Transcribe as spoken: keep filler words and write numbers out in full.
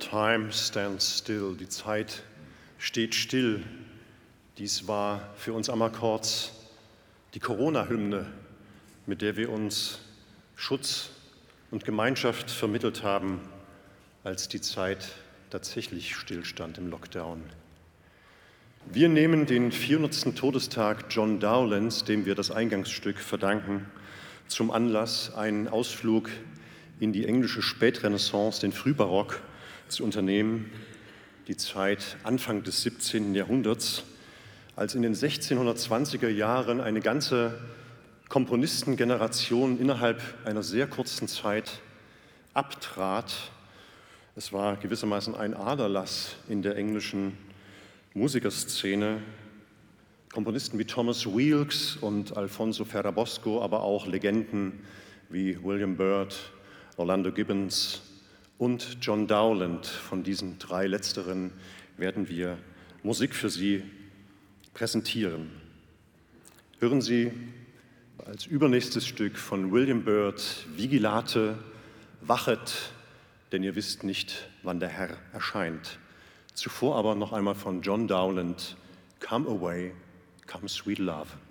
Time stands still. Die Zeit steht still. Dies war für uns Ammerkords die Corona-Hymne, mit der wir uns Schutz und Gemeinschaft vermittelt haben, als die Zeit tatsächlich stillstand im Lockdown. Wir nehmen den vierhundertsten Todestag John Dowlands, dem wir das Eingangsstück verdanken, zum Anlass, einen Ausflug in die englische Spätrenaissance, den Frühbarock, zu unternehmen, die Zeit Anfang des siebzehnten Jahrhunderts, als in den sechzehnhundertzwanziger Jahren eine ganze Komponistengeneration innerhalb einer sehr kurzen Zeit abtrat. Es war gewissermaßen ein Aderlass in der englischen Musikerszene. Komponisten wie Thomas Weelkes und Alfonso Ferrabosco, aber auch Legenden wie William Byrd, Orlando Gibbons und John Dowland. Von diesen drei Letzteren werden wir Musik für Sie präsentieren. Hören Sie als übernächstes Stück von William Byrd Vigilate, wachet, denn ihr wisst nicht, wann der Herr erscheint. Zuvor aber noch einmal von John Dowland, Come Away, Come Sweet Love.